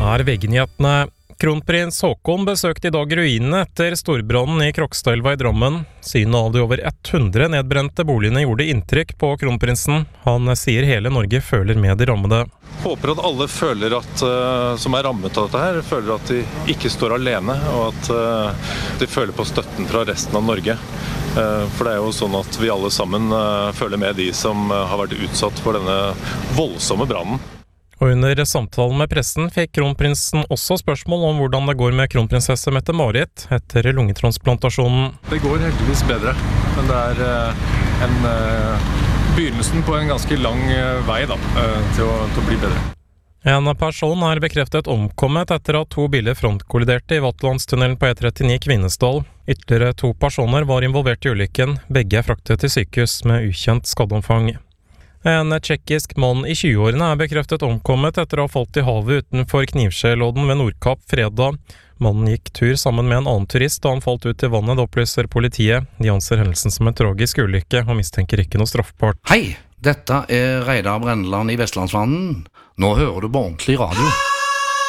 er VG-nyhetene. Kronprins Haakon besøkte I dag ruinene etter storbrannen I Krokstadelva I Drammen. Synet av de over 100 nedbrente boligene gjorde inntrykk på kronprinsen. Han sier hele Norge føler med de rammede. Håper at alle føler som rammet av dette her, føler at de ikke står alene, og at de føler på støtten fra resten av Norge. For det jo sånn at vi alle sammen føler med de som har vært utsatt for denne voldsomme brannen. Og under samtalen med pressen fikk kronprinsen også spørsmål om hvordan det går med kronprinsesse Mette-Marit etter lungetransplantasjonen. Det går heldigvis bedre, men det begynnelsen på en ganske lang vei til å bli bedre. En person bekreftet omkommet etter at 2 biler frontkolliderte I Vatlandstunnelen på E39 Kvinesdal. Ytterligere 2 personer var involvert I ulykken. Begge fraktet til sykehus med ukjent skadeomfang. En tjekkisk mann I 20-årene bekreftet omkommet etter å ha falt I havet utenfor Knivskjellodden ved Nordkapp fredag. Mannen gikk tur sammen med en annen turist da han falt ut I vannet, det opplyser politiet. De anser hendelsen som en tragisk ulykke og mistenker ikke noe straffbart. Hei, dette Reidar Brenneland I Vestlandsvannen. Nå hører du på ordentlig radio.